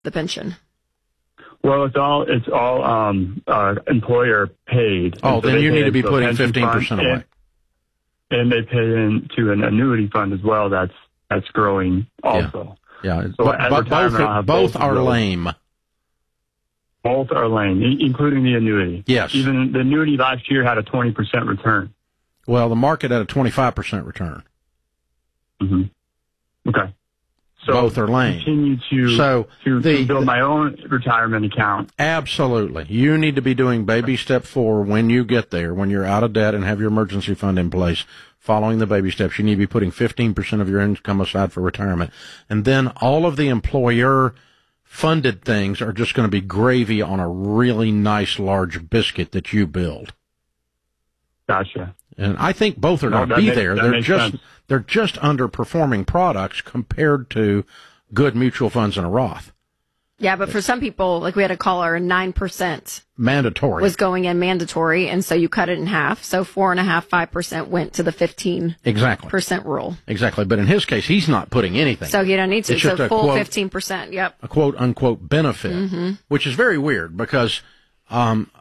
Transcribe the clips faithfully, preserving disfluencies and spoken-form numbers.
the pension? Well, it's all it's all um, uh, employer paid. Oh, so then you need to be into a putting fifteen percent away. And, and they pay into an annuity fund as well. That's that's growing also. Yeah, yeah. So but, but both are, both, both are lame. Both are lame, including the annuity. Yes. Even the annuity last year had a twenty percent return. Well, the market had a twenty-five percent return. Mm-hmm. Okay. So both are lame. Continue to, so to, the, to build my own retirement account. Absolutely. You need to be doing baby step four when you get there, when you're out of debt and have your emergency fund in place. Following the baby steps, you need to be putting fifteen percent of your income aside for retirement. And then all of the employer-funded things are just going to be gravy on a really nice large biscuit that you build. Gotcha. And I think both are no, going to be makes, there. They're just sense. they're just underperforming products compared to good mutual funds and a Roth. Yeah, but for some people, like we had a caller, nine percent mandatory was going in mandatory, and so you cut it in half. So four and a half, five percent went to the fifteen exactly percent rule. Exactly, but in his case, he's not putting anything. So you don't need to. It's so just full quote, fifteen percent. Yep. A quote unquote benefit, mm-hmm. which is very weird because, um,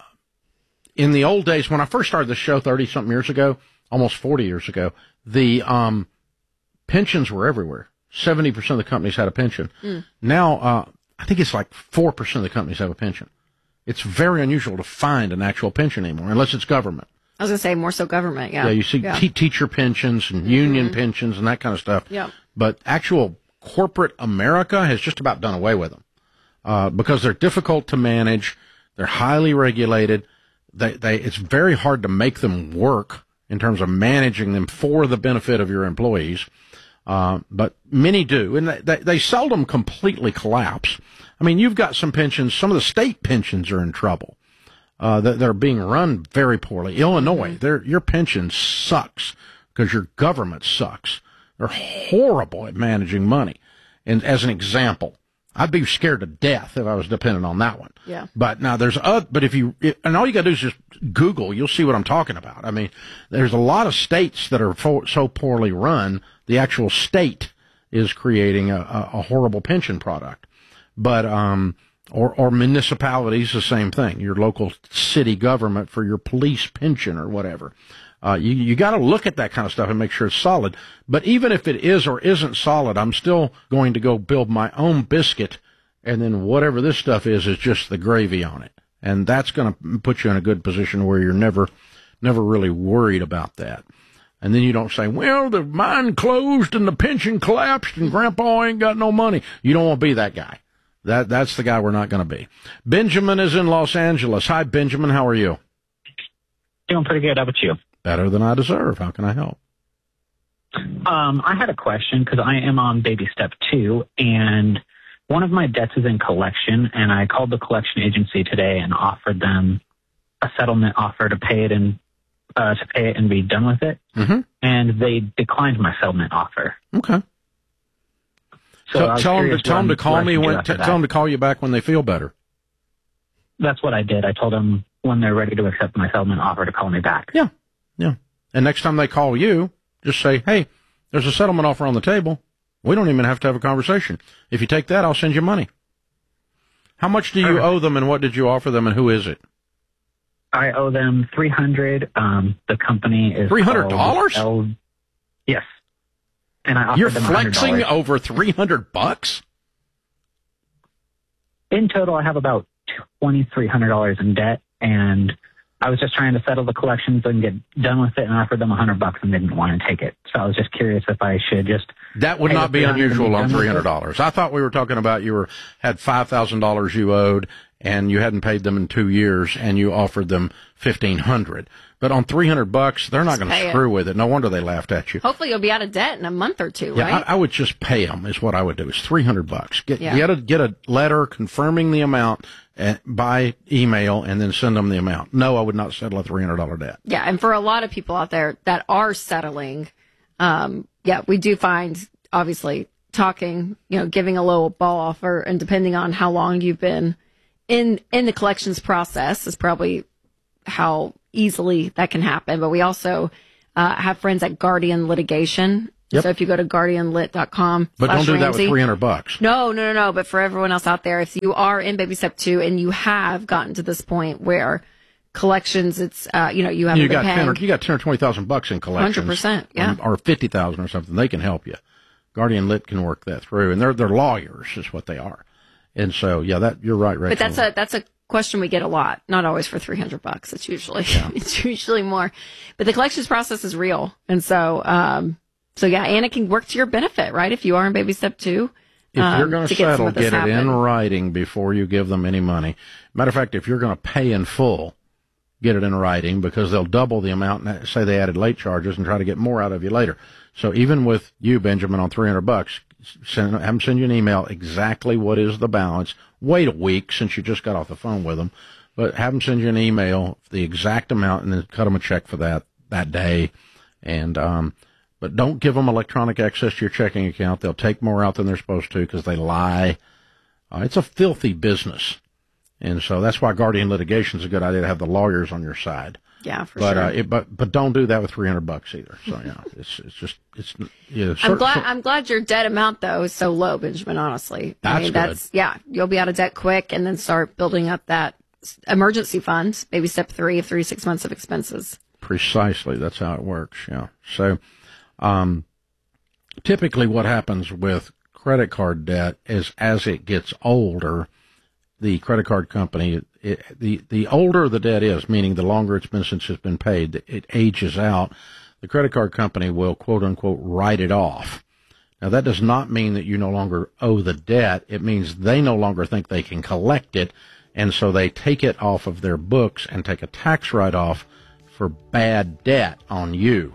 in the old days when I first started the show thirty something years ago, almost forty years ago, the um, pensions were everywhere. Seventy percent of the companies had a pension. Mm. Now, uh, I think it's like four percent of the companies have a pension. It's very unusual to find an actual pension anymore, unless it's government. I was going to say more so government, yeah. Yeah, you see yeah. T- teacher pensions and mm-hmm. union pensions and that kind of stuff. Yeah. But actual corporate America has just about done away with them uh, because they're difficult to manage. They're highly regulated. They, they, it's very hard to make them work in terms of managing them for the benefit of your employees. Uh, but many do, and they, they seldom completely collapse. I mean, you've got some pensions, some of the state pensions are in trouble. Uh, that they're being run very poorly. Illinois, mm-hmm. your pension sucks because your government sucks. They're horrible at managing money. And as an example, I'd be scared to death if I was dependent on that one. Yeah. But now there's other, but if you, and all you gotta do is just Google, you'll see what I'm talking about. I mean, there's a lot of states that are fo- so poorly run, the actual state is creating a, a, a horrible pension product. But, um, or, or municipalities, the same thing, your local city government for your police pension or whatever. Uh, you, you gotta look at that kind of stuff and make sure it's solid. But even if it is or isn't solid, I'm still going to go build my own biscuit, and then whatever this stuff is, is just the gravy on it. And that's gonna put you in a good position where you're never, never really worried about that. And then you don't say, well, the mine closed and the pension collapsed and Grandpa ain't got no money. You don't want to be that guy. That, that's the guy we're not going to be. Benjamin is in Los Angeles. Hi, Benjamin. How are you? Doing pretty good. How about you? Better than I deserve. How can I help? Um, I had a question because I am on baby step two, and one of my debts is in collection, and I called the collection agency today and offered them a settlement offer to pay it and uh, to pay it and be done with it, mm-hmm. and they declined my settlement offer. Okay. So tell, tell them to tell them to call me when t- tell them to call you back when they feel better. That's what I did. I told them when they're ready to accept my settlement offer to call me back. Yeah, yeah. And next time they call you, just say, "Hey, there's a settlement offer on the table. We don't even have to have a conversation. If you take that, I'll send you money." How much do you Perfect. owe them, and what did you offer them, and who is it? I owe them three hundred. Um, the company is three hundred dollars. L- yes. And I offered You're them flexing one hundred dollars. over three hundred bucks? In total, I have about twenty-three hundred dollars in debt, and I was just trying to settle the collections and get done with it, and I offered them one hundred bucks and didn't want to take it. So I was just curious if I should just... That would not be unusual on three hundred dollars. I thought we were talking about you were had five thousand dollars you owed, and you hadn't paid them in two years, and you offered them fifteen hundred dollars. But on three hundred bucks, they're not going to screw it. with it. No wonder they laughed at you. Hopefully you'll be out of debt in a month or two, yeah, right? I, I would just pay them is what I would do. It's three hundred bucks. Get, yeah. get, a, get a letter confirming the amount at, by email and then send them the amount. No, I would not settle a three hundred dollars debt. Yeah, and for a lot of people out there that are settling, um, yeah, we do find, obviously, talking, you know, giving a low ball offer, and depending on how long you've been in in the collections process is probably how easily that can happen. But we also uh, have friends at Guardian Litigation, Yep. So if you go to guardian lit dot com, but don't do Ramsey, that with three hundred bucks. No, no, no, no. But for everyone else out there, if you are in baby step two and you have gotten to this point where collections, it's, uh, you know, you haven't you been got paying. ten or, you got ten or twenty thousand bucks in collections. one hundred percent, yeah. Or, or fifty thousand or something. They can help you. Guardian Lit can work that through. And they're, they're lawyers is what they are. And so, yeah, that, you're right, Rachel. But that's a, that's a question we get a lot. Not always for three hundred bucks. It's usually, Yeah. it's usually more, but the collections process is real. And so, um, so yeah, and it can work to your benefit, right? If you are in baby step two. If um, you're going to to get some settle, of this get it in happen. writing before you give them any money. Matter of fact, if you're going to pay in full, get it in writing because they'll double the amount and say they added late charges and try to get more out of you later. So even with you, Benjamin, on three hundred bucks, send, have them send you an email exactly what is the balance. Wait a week since you just got off the phone with them, but have them send you an email, the exact amount, and then cut them a check for that, that day. And, um, but don't give them electronic access to your checking account. They'll take more out than they're supposed to because they lie. Uh, it's a filthy business. And so that's why Guardian Litigation is a good idea to have the lawyers on your side. Yeah, for but, sure. Uh, it, but but don't do that with three hundred bucks either. So yeah, it's it's just it's yeah. I'm glad. I'm glad your debt amount though is so low, Benjamin. Honestly, That's I mean, that's yeah. You'll be out of debt quick, and then start building up that emergency fund. Maybe step three of three six months of expenses. Precisely, that's how it works. Yeah. So, um, typically, what happens with credit card debt is as it gets older, the credit card company, it, the, the older the debt is, meaning the longer it's been since it's been paid, it ages out, the credit card company will, quote unquote, write it off. Now, that does not mean that you no longer owe the debt. It means they no longer think they can collect it, and so they take it off of their books and take a tax write-off for bad debt on you.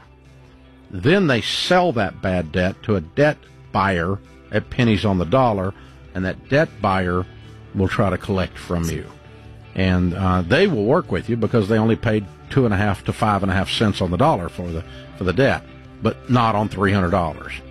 Then they sell that bad debt to a debt buyer at pennies on the dollar, and that debt buyer will try to collect from you. And uh, they will work with you because they only paid two and a half to five and a half cents on the dollar for the for the debt, but not on three hundred dollars.